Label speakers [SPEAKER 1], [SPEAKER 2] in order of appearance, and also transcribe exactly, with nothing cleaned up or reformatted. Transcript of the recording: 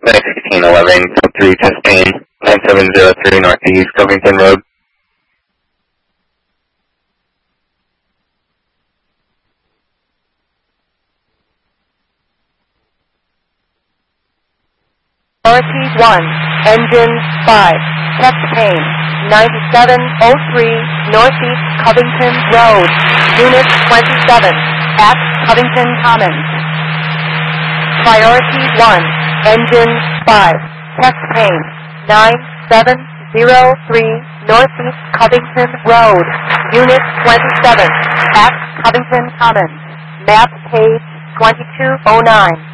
[SPEAKER 1] sixteen eleven, code three, test pain, nine seven zero three Northeast Covington Road.
[SPEAKER 2] Priority one, engine five, test pain, ninety-seven oh three Northeast Covington Road, Unit twenty-seven, at Covington Commons. Priority one, engine five, test pain, nine seven zero three Northeast Covington Road, Unit twenty-seven, at Covington Commons. Map page twenty-two oh nine.